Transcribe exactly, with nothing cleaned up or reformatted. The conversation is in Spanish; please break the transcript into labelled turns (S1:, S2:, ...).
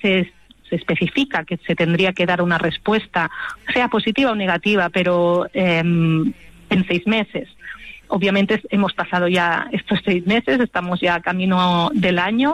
S1: se, se especifica que se tendría que dar una respuesta, sea positiva o negativa, pero eh, en seis meses. Obviamente hemos pasado ya estos seis meses, estamos ya a camino del año